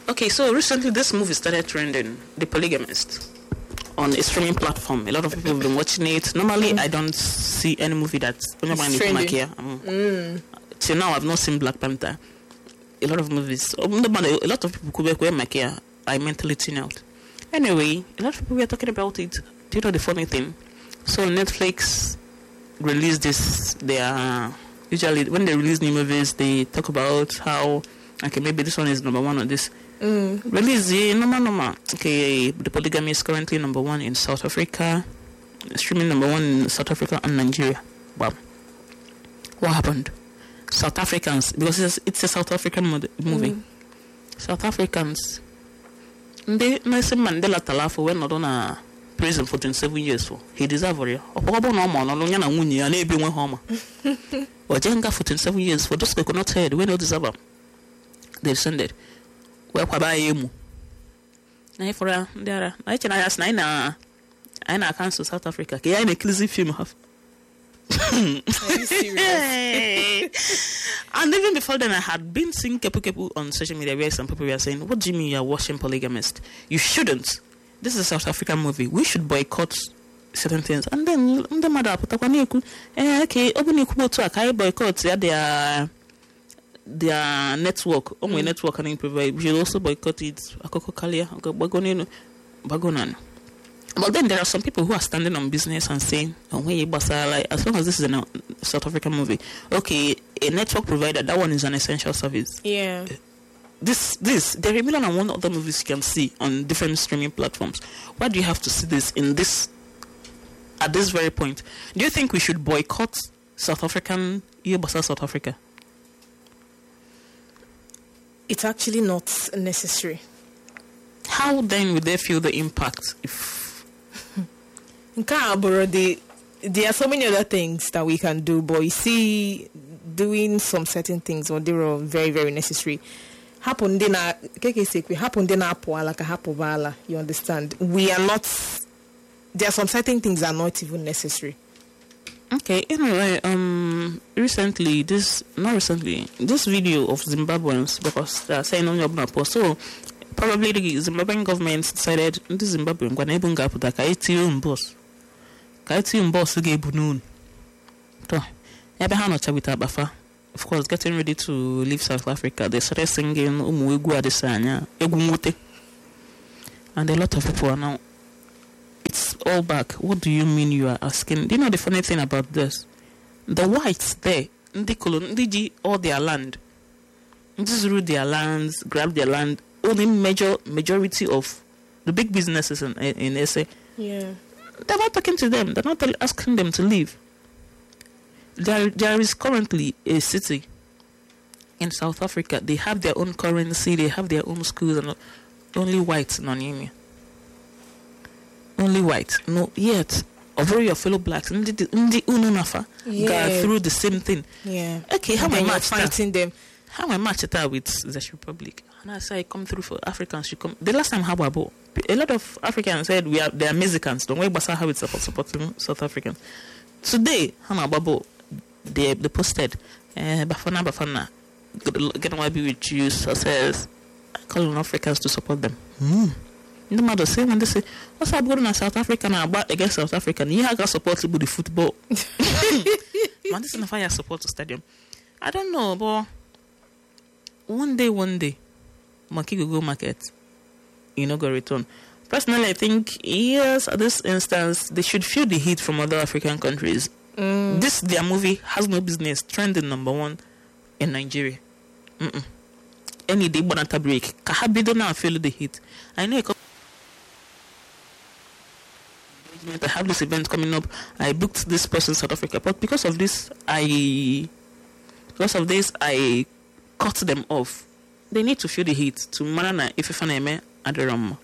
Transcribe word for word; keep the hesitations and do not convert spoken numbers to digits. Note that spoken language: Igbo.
Okay, so recently this movie started trending, The Polygamist, on a streaming platform. A lot of people have been watching it. Normally, mm. I don't see any movie that's um, mm. Till now, I've not seen Black Panther. A lot of movies, a lot of people could be Makia. I mentally tune out. Anyway, a lot of people were talking about it. Do you know the funny thing? So Netflix released this. They are usually when they release new movies, they talk about how okay, maybe this one is number one on this. Mm. Release the number number. Okay, The Polygamy is currently number one in South Africa, streaming number one in South Africa and Nigeria. Wow, what happened? South Africans, because it's, it's a South African movie. Mm. South Africans, they Nelson Mandela Talafo went not on a prison for twenty-seven years for. He deserved it. Or probably no more. No longer and maybe one home. Or Jenga for twenty-seven years for those who could not heard. We know deserve. They send it. Well, what about you? Nay for a there. I can ask nine. I know cancel South Africa. I am a crazy film have. Are you serious? And even before then, I had been seeing kepu kepu on social media where some people were saying, "What do you mean you are watching Polygamist? You shouldn't. This is a South African movie. We should boycott certain things." And then the mother put eh, okay, open you to a boycott their their network. Oh, my network can provide. We should also boycott it. Akoko Kalia, Bagonino, Bagonan. But then there are some people who are standing on business and saying, oh, like, as long as this is a South African movie, okay, a network provider, that one is an essential service. Yeah. This, this, there are a million and one other movies you can see on different streaming platforms. Why do you have to see this in this, at this very point? Do you think we should boycott South African, Yobasa South Africa? It's actually not necessary. How then would they feel the impact if... The, there are so many other things that we can do, but you see, doing some certain things or they are very, very necessary. Happen then, happen then, you understand? We are not. There are some certain things that are not even necessary. Okay, anyway, um, recently, this not recently, this video of Zimbabweans, because they are saying on your post, so. Probably the Zimbabwean government decided this Zimbabwean going to go put a kaiti boss. Kaiti boss again bunun. To Ebehano Chabita Bafa. Of course, getting ready to leave South Africa. They started singing Umuigu Adesanya, Egumute. And a lot of people are now. It's all back. What do you mean you are asking? Do you know the funny thing about this? The whites there, they colonized all their land. Just rule their lands, grab their land. Only major majority of the big businesses in in S A. Yeah. They're not talking to them. They're not asking them to leave. There, there is currently a city in South Africa. They have their own currency. They have their own schools, and only whites, non Only white. No, yet. Over your fellow blacks, ndi ununafa go through the same thing. Yeah. Okay, how am I match fighting them? How am I match that with the Republic? And I say, come through for Africans. You come. The last time, how about a lot of Africans said we are they are Mexicans. Don't worry about how it's support supporting South Africans. Today, how about they they posted, eh, Bafana Bafana, get on be with you. So says, calling Africans to support them. Hmm. No matter say when they say, what's up going on South Africa now about against South African? You have got support to the football. Man, this is not fire support to stadium. I don't know, but one day, one day. Monkey go go market, you know, go return. Personally, I think yes, at this instance, they should feel the heat from other African countries. Mm. This their movie has no business trending number one in Nigeria. Mm-mm. Any day, but not a break. Kahabi don't now feel the heat. I know. I have this event coming up. I booked this person in South Africa, but because of this, I because of this, I cut them off. They need to feel the heat to manana if you find a at the rum.